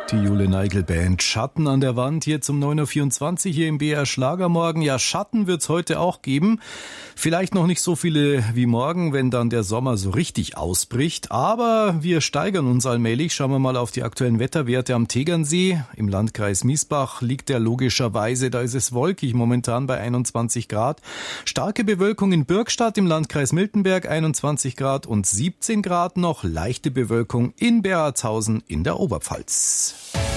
Die Jule Neigel Band Schatten an der Wand, jetzt um 9.24 Uhr hier im BR Schlagermorgen. Ja, Schatten wird's heute auch geben. Vielleicht noch nicht so viele wie morgen, wenn dann der Sommer so richtig ausbricht. Aber wir steigern uns allmählich. Schauen wir mal auf die aktuellen Wetterwerte am Tegernsee. Im Landkreis Miesbach liegt der logischerweise, da ist es wolkig, momentan bei 21 Grad. Starke Bewölkung in Bürgstadt im Landkreis Miltenberg, 21 Grad und 17 Grad noch. Leichte Bewölkung in Berhartshausen in der Oberpfalz.